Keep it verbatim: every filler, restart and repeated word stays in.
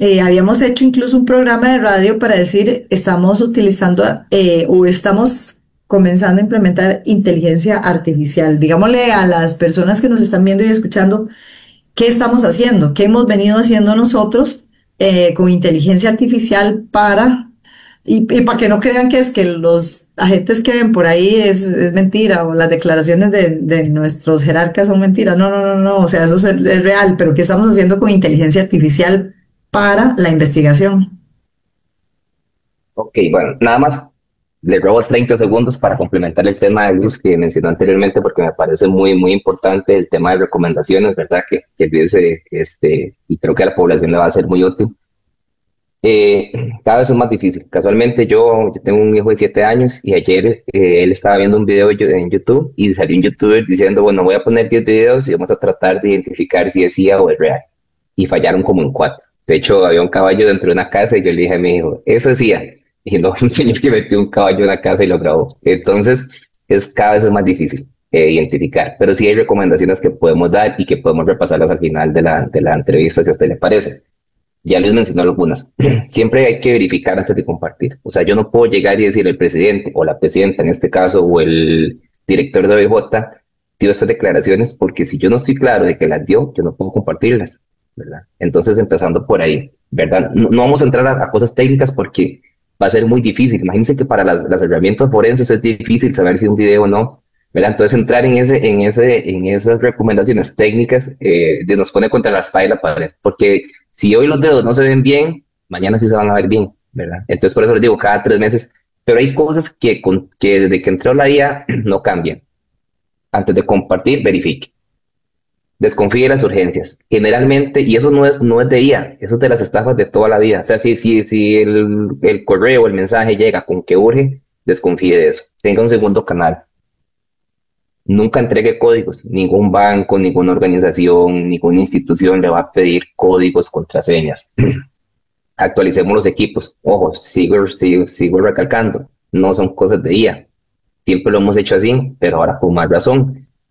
Eh, habíamos hecho incluso un programa de radio para decir, estamos utilizando eh, o estamos comenzando a implementar inteligencia artificial. Digámosle a las personas que nos están viendo y escuchando, ¿qué estamos haciendo? ¿Qué hemos venido haciendo nosotros eh, con inteligencia artificial para, y, y para que no crean que es que los agentes que ven por ahí es, es mentira o las declaraciones de, de nuestros jerarcas son mentiras? No, no, no, no, o sea, eso es, es real, pero ¿qué estamos haciendo con inteligencia artificial para la investigación? Ok, bueno, nada más le robo treinta segundos para complementar el tema de Luis que mencionó anteriormente porque me parece muy, muy importante el tema de recomendaciones, ¿verdad? Que, que Luis, eh, este, y creo que a la población le va a ser muy útil. Eh, cada vez es más difícil. Casualmente yo, yo tengo un hijo de siete años y ayer eh, él estaba viendo un video yo- en YouTube y salió un youtuber diciendo, bueno, voy a poner diez videos y vamos a tratar de identificar si es I A o es real. Y fallaron como en cuatro. De hecho, había un caballo dentro de una casa y yo le dije a mi hijo, eso es I A. Y no, un señor que metió un caballo en una casa y lo grabó. Entonces, es cada vez es más difícil eh, identificar. Pero sí hay recomendaciones que podemos dar y que podemos repasarlas al final de la, de la entrevista, si a usted le parece. Ya les mencioné algunas. Siempre hay que verificar antes de compartir. O sea, yo no puedo llegar y decir el presidente o la presidenta en este caso o el director de O I J dio estas declaraciones porque si yo no estoy claro de que las dio, yo no puedo compartirlas, ¿verdad? Entonces, empezando por ahí, ¿verdad? No, no vamos a entrar a, a cosas técnicas porque va a ser muy difícil. Imagínense que para las, las herramientas forenses es difícil saber si un video o no, ¿verdad? Entonces, entrar en, ese, en, ese, en esas recomendaciones técnicas eh, de nos pone contra la espalda y la pared, porque si hoy los dedos no se ven bien, mañana sí se van a ver bien, ¿verdad? Entonces, por eso les digo, cada tres meses, pero hay cosas que, con, que desde que entró la I A no cambian. Antes de compartir, verifique. Desconfíe de las urgencias. Generalmente, y eso no es, no es de I A, eso es de las estafas de toda la vida. O sea, si, si, si el, el correo o el mensaje llega con que urge, desconfíe de eso. Tenga un segundo canal. Nunca entregue códigos. Ningún banco, ninguna organización, ninguna institución le va a pedir códigos, contraseñas. Actualicemos los equipos. Ojo, sigo, sigo, sigo recalcando, no son cosas de I A. Siempre lo hemos hecho así, pero ahora por más razón.